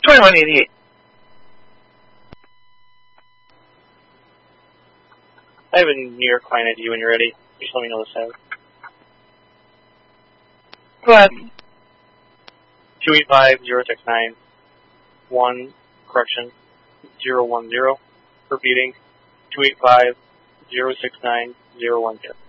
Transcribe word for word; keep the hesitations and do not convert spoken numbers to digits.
twenty-one eighty-eight. I have a New York client I D when you're ready. Just let me know the sound. Go ahead. two eight five zero six nine one, correction, zero one zero. Repeating, two eight five zero six nine zero one zero.